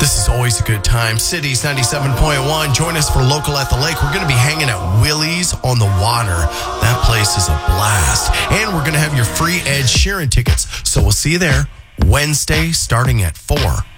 This is always a good time. Cities 97.1. Join us for Local at the Lake. We're going to be hanging at Willie's on the Water. That place is a blast. And we're going to have your free Ed Sheeran tickets. So we'll see you there Wednesday starting at 4.